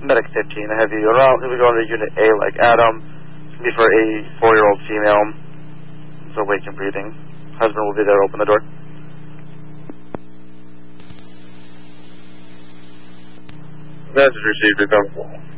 Medic 15, I have you. Here we go to Unit A like Adam. It's going to be for a 4-year-old female. It's awake and breathing. Husband will be there, open the door. Message received, become.